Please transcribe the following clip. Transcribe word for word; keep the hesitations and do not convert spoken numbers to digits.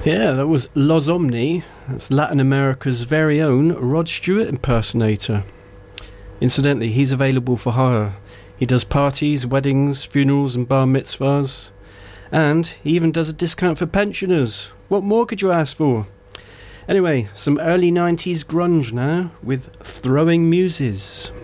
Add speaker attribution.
Speaker 1: Yeah, that was Los Omni. That's Latin America's very own Rod Stewart impersonator. Incidentally, he's available for hire. He does parties, weddings, funerals and bar mitzvahs. And he even does a discount for pensioners. What more could you ask for? Anyway, some early nineties grunge now with Throwing Muses.